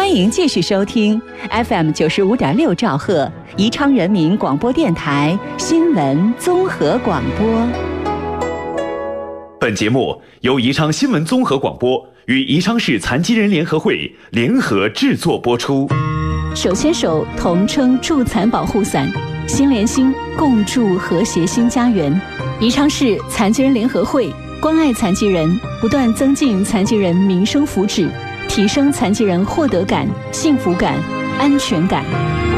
欢迎继续收听 FM95.6兆赫宜昌人民广播电台新闻综合广播。 本节目由宜昌新闻综合广播与宜昌市残疾人联合会联合制作播出。 手牵手同撑助残保护伞，心连心共筑和谐新家园。宜昌市残疾人联合会关爱残疾人，不断增进残疾人民生福祉，提升残疾人获得感、幸福感、安全感。